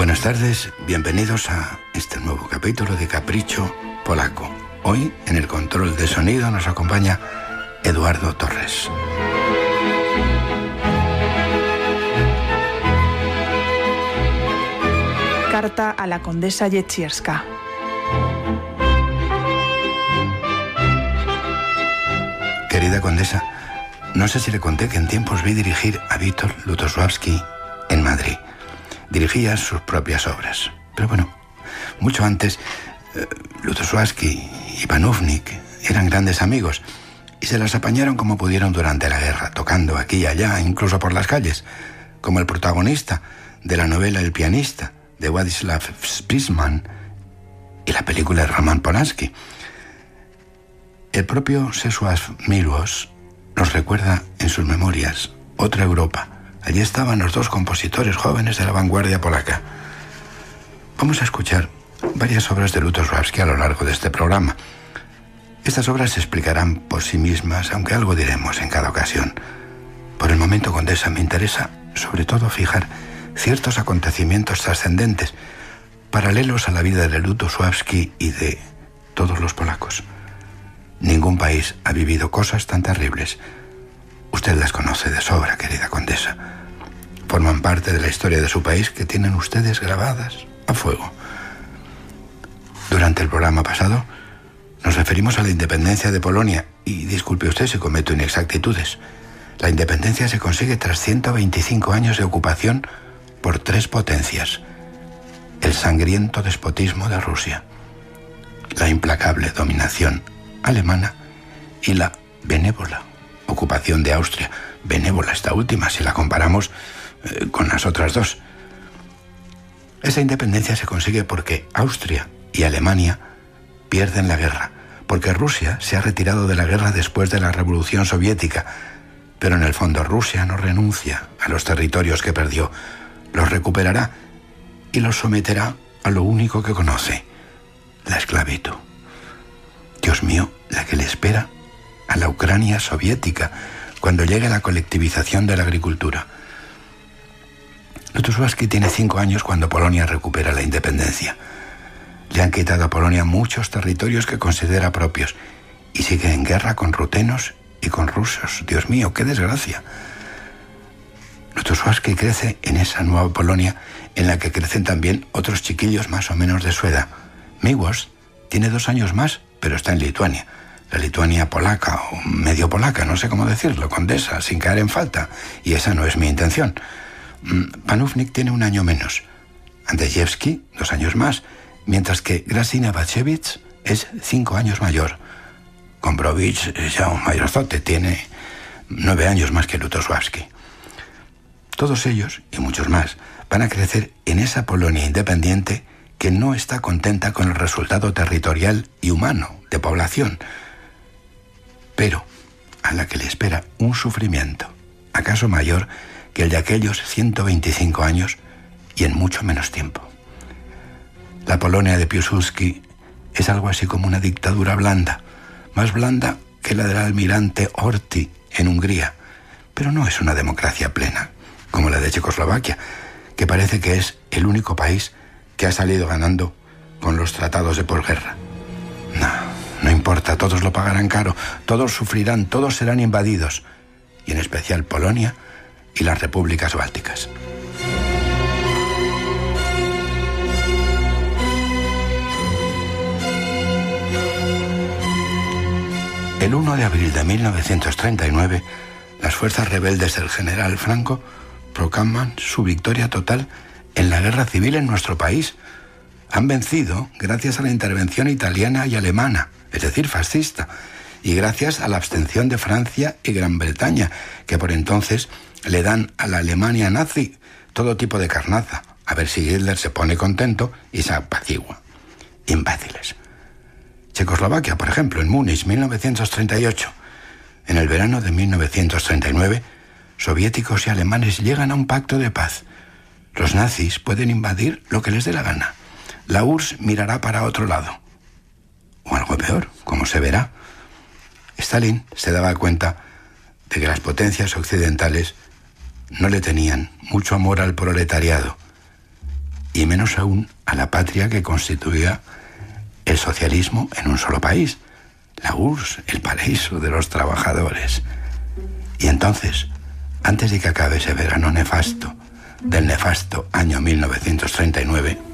Buenas tardes, bienvenidos a este nuevo capítulo de Capricho Polaco. Hoy, en el control de sonido, nos acompaña Eduardo Torres. Carta a la condesa Jezierska. Querida condesa, no sé si le conté que en tiempos vi dirigir a Vítor Lutosławski en Madrid. Dirigía sus propias obras. Pero bueno, mucho antes, Lutosławski y Panównik eran grandes amigos y se las apañaron como pudieron durante la guerra, tocando aquí y allá, incluso por las calles, como el protagonista de la novela El pianista, de Władysław Szpilman, y la película de Roman Polanski. El propio Czesław Miłosz nos recuerda en sus memorias otra Europa. Allí estaban los dos compositores jóvenes de la vanguardia polaca. Vamos a escuchar varias obras de Lutosławski a lo largo de este programa. Estas obras se explicarán por sí mismas, aunque algo diremos en cada ocasión. Por el momento, condesa, me interesa sobre todo fijar ciertos acontecimientos trascendentes, paralelos a la vida de Lutosławski y de todos los polacos. Ningún país ha vivido cosas tan terribles. Usted las conoce de sobra, querida condesa. Forman parte de la historia de su país que tienen ustedes grabadas a fuego. Durante el programa pasado nos referimos a la independencia de Polonia y disculpe usted si cometo inexactitudes. La independencia se consigue tras 125 años de ocupación por 3 potencias: el sangriento despotismo de Rusia, la implacable dominación alemana y la benévola ocupación de Austria. Benévola esta última si la comparamos con las otras dos. Esa independencia se consigue porque Austria y Alemania pierden la guerra, porque Rusia se ha retirado de la guerra después de la Revolución Soviética, pero en el fondo Rusia no renuncia a los territorios que perdió, los recuperará y los someterá a lo único que conoce: la esclavitud. Dios mío, la que le espera a la Ucrania soviética cuando llegue la colectivización de la agricultura. Lutosławski tiene 5 años cuando Polonia recupera la independencia. Le han quitado a Polonia muchos territorios que considera propios y sigue en guerra con rutenos y con rusos. Dios mío, qué desgracia. Lutosławski crece en esa nueva Polonia en la que crecen también otros chiquillos más o menos de su edad. Miłosz tiene 2 años más, pero está en Lituania. La Lituania polaca, o medio polaca, no sé cómo decirlo, condesa, sin caer en falta, y esa no es mi intención. Panównik tiene 1 año menos, Andrzejewski 2 años más, mientras que Grażyna Bacewicz es 5 años mayor. Gombrowicz, ya un mayorzote, tiene 9 años más que Lutosławski. Todos ellos, y muchos más, van a crecer en esa Polonia independiente que no está contenta con el resultado territorial y humano de población, pero a la que le espera un sufrimiento, acaso mayor que el de aquellos 125 años y en mucho menos tiempo. La Polonia de Piłsudski es algo así como una dictadura blanda, más blanda que la del almirante Horthy en Hungría, pero no es una democracia plena, como la de Checoslovaquia, que parece que es el único país que ha salido ganando con los tratados de posguerra. No importa, todos lo pagarán caro, todos sufrirán, todos serán invadidos, y en especial Polonia y las repúblicas bálticas. El 1 de abril de 1939, las fuerzas rebeldes del general Franco proclaman su victoria total en la guerra civil en nuestro país. Han vencido gracias a la intervención italiana y alemana, es decir, fascista, y gracias a la abstención de Francia y Gran Bretaña, que por entonces le dan a la Alemania nazi todo tipo de carnaza, a ver si Hitler se pone contento y se apacigua. Imbéciles. Checoslovaquia, por ejemplo, en Múnich, 1938. En el verano de 1939, soviéticos y alemanes llegan a un pacto de paz. Los nazis pueden invadir lo que les dé la gana. La URSS mirará para otro lado. O algo peor, como se verá. Stalin se daba cuenta de que las potencias occidentales no le tenían mucho amor al proletariado y menos aún a la patria que constituía el socialismo en un solo país, la URSS, el paraíso de los trabajadores. Y entonces, antes de que acabe ese verano nefasto, del nefasto año 1939,